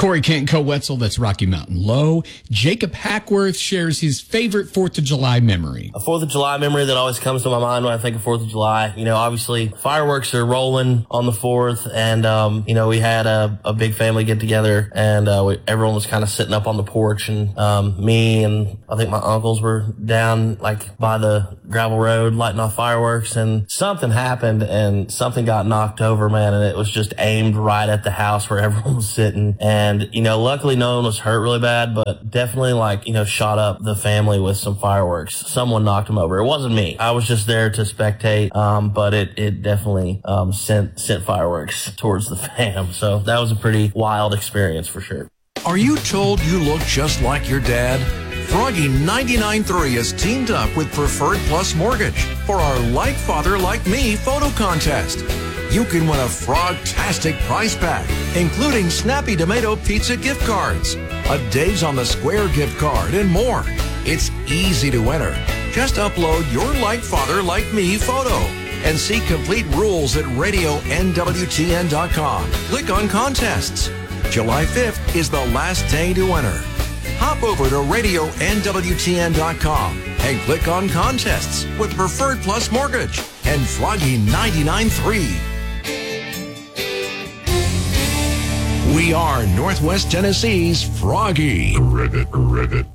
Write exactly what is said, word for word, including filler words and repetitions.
Corey Kent Co-Wetzel, that's Rocky Mountain Low. Jacob Hackworth shares his favorite fourth of July memory. A fourth of July memory that always comes to my mind when I think of fourth of July. You know, obviously fireworks are rolling on the fourth, and, um, you know, we had a, a big family get together, and uh, we, everyone was kind of sitting up on the porch, and um, me and I think my uncles were down like by the gravel road lighting off fireworks, and something happened and something got knocked over, man, and it was just aimed right at the house where everyone was sitting. And, you know, luckily no one was hurt really bad, but definitely like, you know, shot up the family with some fireworks. Someone knocked them over. It wasn't me. I was just there to spectate, um, but it, it definitely um, sent, sent fireworks towards the fam. So that was a pretty wild experience for sure. Are you told you look just like your dad? Froggy ninety-nine point three has teamed up with Preferred Plus Mortgage for our Like Father Like Me photo contest. You can win a frog-tastic prize pack, including Snappy Tomato Pizza gift cards, a Dave's on the Square gift card, and more. It's easy to enter. Just upload your Like Father Like Me photo and see complete rules at radio N W T N dot com. Click on contests. July fifth is the last day to enter. Hop over to radio N W T N dot com and click on contests with Preferred Plus Mortgage and Froggy ninety-nine point three. We are Northwest Tennessee's Froggy. Reddit, Reddit.